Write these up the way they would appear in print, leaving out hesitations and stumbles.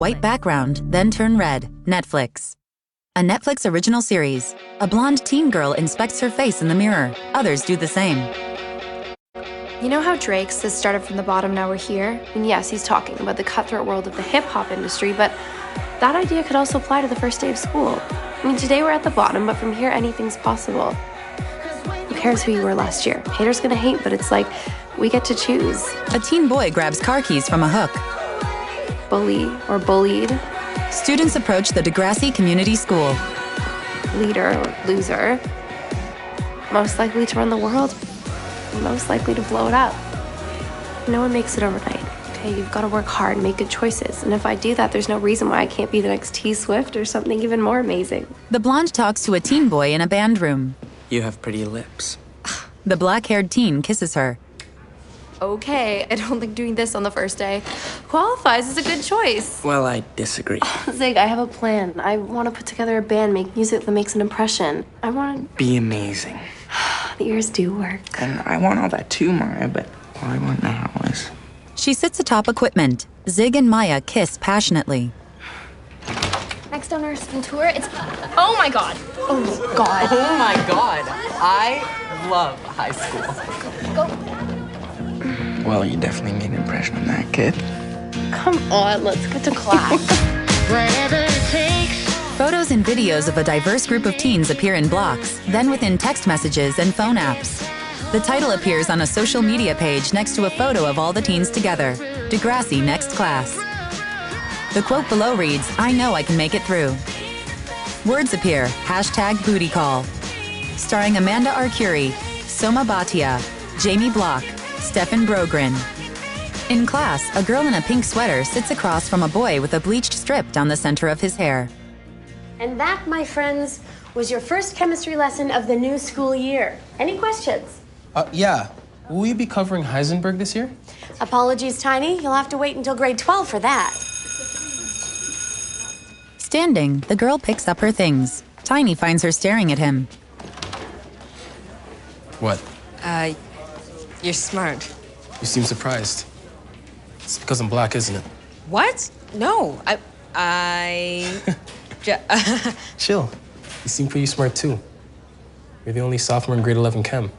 White background, then turn red. Netflix. A Netflix original series. A blonde teen girl inspects her face in the mirror. Others do the same. You know how Drake says started from the bottom, now we're here? And yes, he's talking about the cutthroat world of the hip-hop industry, but that idea could also apply to the first day of school. I mean, today we're at the bottom, but from here, anything's possible. Who cares who you were last year? Haters gonna hate, but it's like, we get to choose. A teen boy grabs car keys from a hook. Bully or bullied. Students approach the Degrassi Community School. Leader or loser. Most likely to run the world. Most likely to blow it up. No one makes it overnight. Okay, you've got to work hard and make good choices. And if I do that, there's no reason why I can't be the next T Swift or something even more amazing. The blonde talks to a teen boy in a band room. You have pretty lips. The black-haired teen kisses her. Okay, I don't think doing this on the first day qualifies as a good choice. Well, I disagree. Zig, I have a plan. I want to put together a band, make music that makes an impression. I want Be amazing. The ears do work. And I want all that too, Maya, but all I want now is... She sits atop equipment. Zig and Maya kiss passionately. Next on our school tour, it's... Oh my god! Oh, God. Oh my god, I love high school. Go. Well, you definitely made an impression on that kid. Come on, let's get to class. Photos and videos of a diverse group of teens appear in blocks, then within text messages and phone apps. The title appears on a social media page next to a photo of all the teens together. Degrassi Next Class. The quote below reads, "I know I can make it through." Words appear, #booty call. Starring Amanda Arcuri, Soma Bhatia, Jamie Block, Stefan Brogren. In class, a girl in a pink sweater sits across from a boy with a bleached strip down the center of his hair. And that, my friends, was your first chemistry lesson of the new school year. Any questions? Yeah. Will you be covering Heisenberg this year? Apologies, Tiny. You'll have to wait until grade 12 for that. Standing, the girl picks up her things. Tiny finds her staring at him. What? You're smart. You seem surprised. It's because I'm black, isn't it? What? No, Chill. You seem pretty smart, too. You're the only sophomore in grade 11 chem.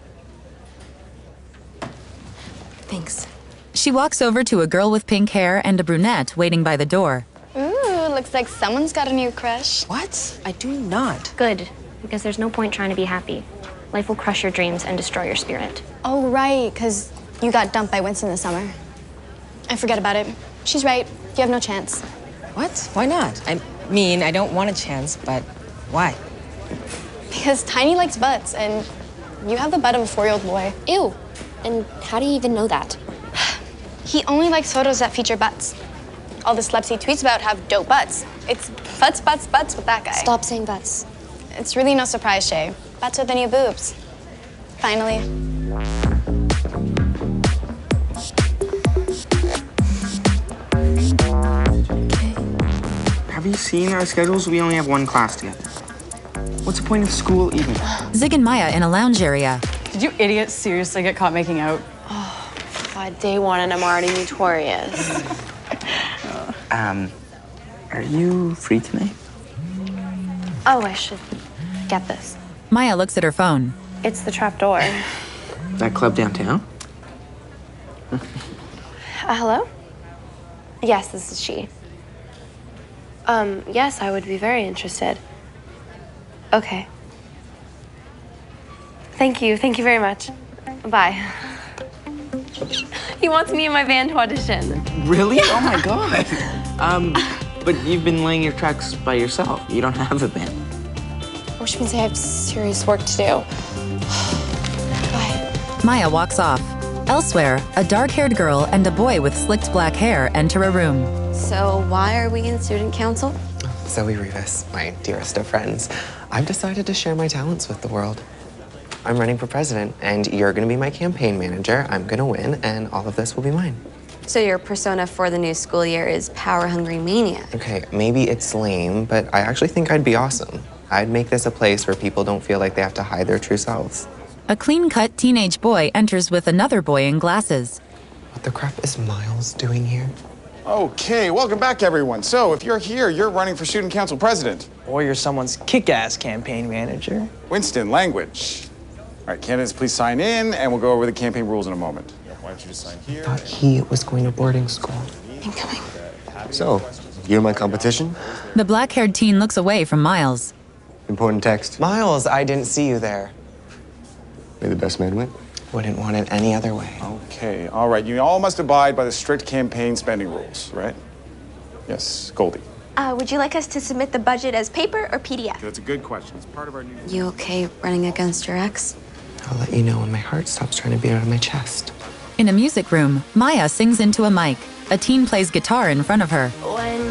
Thanks. She walks over to a girl with pink hair and a brunette waiting by the door. Ooh, looks like someone's got a new crush. What? I do not. Good, because there's no point trying to be happy. Life will crush your dreams and destroy your spirit. Oh, right, because you got dumped by Winston this summer. I forget about it. She's right. You have no chance. What? Why not? I mean, I don't want a chance, but why? Because Tiny likes butts, and you have the butt of a 4-year-old boy. Ew. And how do you even know that? He only likes photos that feature butts. All the celebs he tweets about have dope butts. It's butts, butts, butts with that guy. Stop saying butts. It's really no surprise, Shay. Butts are the new boobs. Finally. Have you seen our schedules? We only have one class together. What's the point of school even? Zig and Maya in a lounge area. Did you idiots seriously get caught making out? Oh, God, day one and I'm already notorious. Are you free tonight? Oh, I should get this. Maya looks at her phone. It's the trap door. That club downtown? Hello? Yes, this is she. Yes, I would be very interested. Okay. Thank you very much. Bye. He wants me and my band to audition. Really? Oh my god. But you've been laying your tracks by yourself. You don't have a band. Which means I have serious work to do. Bye. Maya walks off. Elsewhere, a dark-haired girl and a boy with slicked black hair enter a room. So why are we in student council? Zoe Rivas, my dearest of friends. I've decided to share my talents with the world. I'm running for president, and you're gonna be my campaign manager. I'm gonna win, and all of this will be mine. So your persona for the new school year is power-hungry maniac. Okay, maybe it's lame, but I actually think I'd be awesome. I'd make this a place where people don't feel like they have to hide their true selves. A clean-cut teenage boy enters with another boy in glasses. What the crap is Miles doing here? Okay, welcome back, everyone. So, if you're here, you're running for student council president. Or you're someone's kick-ass campaign manager. Winston, language. All right, candidates, please sign in, and we'll go over the campaign rules in a moment. Why don't you just sign here? I thought he was going to boarding school. Incoming. So, you're my competition? The black-haired teen looks away from Miles. Important text. Miles, I didn't see you there. May the best man win. Wouldn't want it any other way. Okay, all right. You all must abide by the strict campaign spending rules, right? Yes, Goldie. Would you like us to submit the budget as paper or PDF? That's a good question. It's part of our new... You okay running against your ex? I'll let you know when my heart stops trying to beat out of my chest. In a music room, Maya sings into a mic. A teen plays guitar in front of her. When